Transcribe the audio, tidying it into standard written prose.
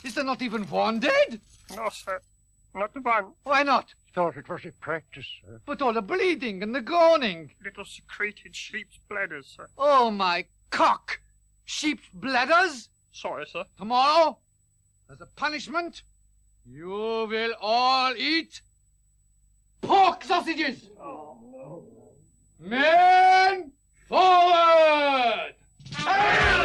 Is there not even one dead? No, sir. Not one. Why not? Thought it was a practice, sir. But all the bleeding and the groaning. Little secreted sheep's bladders, sir. Oh, my cock! Sheep's bladders? Sorry, sir. Tomorrow, as a punishment, you will all eat pork sausages. Oh, no. Men, forward!